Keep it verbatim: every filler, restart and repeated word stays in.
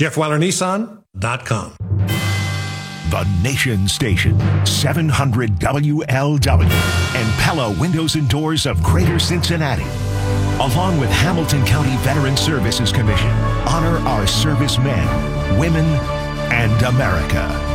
Jeff Weiler Nissan dot com. The Nation Station, seven hundred W L W, and Pella Windows and Doors of Greater Cincinnati, along with Hamilton County Veteran Services Commission, honor our servicemen, women, and America.